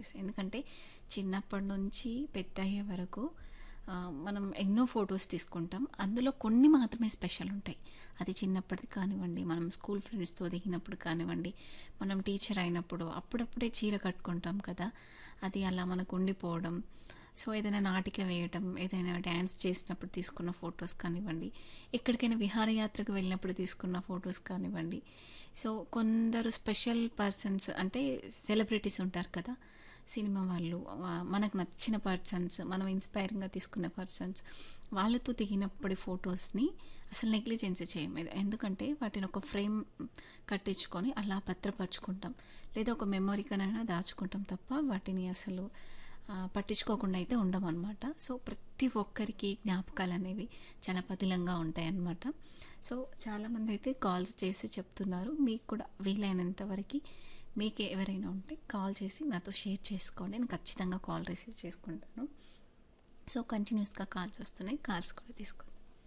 Memories. ఎందుకంటే చిన్నప్పటి నుంచి పెద్దయ్యే వరకు మనం ఎన్నో ఫోటోస్ తీసుకుంటాం. అందులో కొన్ని మాత్రమే స్పెషల్ ఉంటాయి. అది చిన్నప్పటిది కానివ్వండి, మనం స్కూల్ ఫ్రెండ్స్‌తో దిగినప్పుడు కానివ్వండి, మనం టీచర్ అయినప్పుడు అప్పుడప్పుడే చీర కట్టుకుంటాం కదా! అది అలా మనకు ఉండిపోవడం. సో, ఏదైనా నాటిక వేయటం, ఏదైనా డాన్స్ చేసినప్పుడు తీసుకున్న ఫోటోస్ కానివ్వండి, ఎక్కడికైనా విహారయాత్రకు వెళ్ళినప్పుడు తీసుకున్న ఫోటోస్ కానివ్వండి. సో, కొందరు స్పెషల్ పర్సన్స్ అంటే సెలబ్రిటీస్ ఉంటారు కదా! సినిమా వాళ్ళు, మనకు నచ్చిన పర్సన్స్, మనం ఇన్స్పైరింగ్‌గా తీసుకున్న పర్సన్స్, వాళ్ళతో దిగినప్పటి ఫోటోస్‌ని అసలు నెగ్లిజెన్సీ చేయం. ఎందుకంటే వాటిని ఒక ఫ్రేమ్ కట్టించుకొని అలా భద్రపరుచుకుంటాం. లేదా ఒక మెమొరీకనైనా దాచుకుంటాం తప్ప వాటిని అసలు పట్టించుకోకుండా అయితే ఉండమనమాట. సో, ప్రతి ఒక్కరికి జ్ఞాపకాలనేవి చాలా పదిలంగా ఉంటాయన్నమాట. సో, చాలామంది అయితే కాల్స్ చేసి చెప్తున్నారు. మీకు కూడా వీలైనంత వరకి మీకు ఎవరైనా ఉంటే కాల్ చేసి నాతో షేర్ చేసుకోండి. నేను ఖచ్చితంగా కాల్ రిసీవ్ చేసుకుంటాను. సో, కంటిన్యూస్‌గా కాల్స్ వస్తున్నాయి. కాల్స్ కూడా తీసుకుందాం.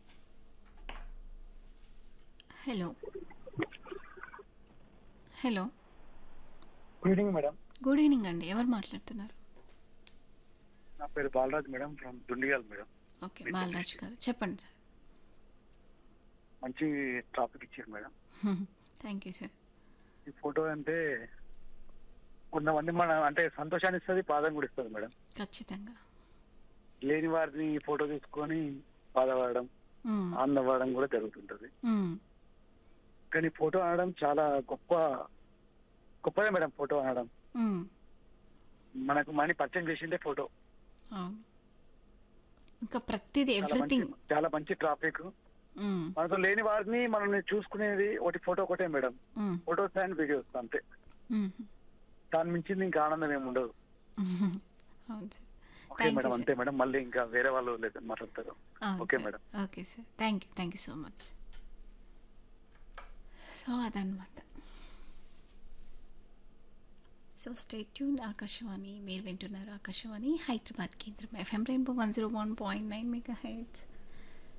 Hello. Hello. Good evening madam. Good evening అండి. ఎవరు మాట్లాడుతున్నారు? నా పేరు Balraj madam, from Dundigal madam. Okay. Balaraju గారు చెప్పండి సార్. మంచి టాపిక్ ఇచ్చారు మేడం. Thank you sir. ఈ ఫోటో అంటే కొంతమంది మన అంటే సంతోషాన్ని ఇస్తుంది, బాధను కూడా ఇస్తుంది మేడం. ఖచ్చితంగా. లేని వారిని ఈ ఫోటో తీసుకొని బాధపడడం, మ్మ్. ఆనందపడడం కూడా జరుగుతుంటది. మ్మ్. కానీ ఫోటో అనడం చాలా గొప్పదే మేడం. ఫోటో అనడం మ్మ్. మనకు మనీ పరిచయం చేసిందే ఫోటో. అవును. ఇంకా ప్రతిదీ ఎవ్రీథింగ్. చాలా మంచి ట్రాఫిక్. మనతో లేని వారిని మనల్ని చూసుకునేది ఒకటి ఫోటో ఒకటే మేడం. ఫోటోస్ అండ్ వీడియోస్ అంతే. దాని మించింది ఇంకా ఆనందం ఏమి ఉండదు. అవును సార్. ఓకే మేడం, అంతే మేడం. మళ్ళీ ఇంకా వేరే వాళ్ళు లేదు మాట్లాడతారు. Okay madam. Okay sir. Thank you so much. So అదనమాట. So stay tune. ఆకాశవాణి మీరు వింటున్నారు. ఆకాశవాణి హైదరాబాద్ కేంద్రం FM రెయిన్బో 101.9 మెగాహెర్ట్జ్.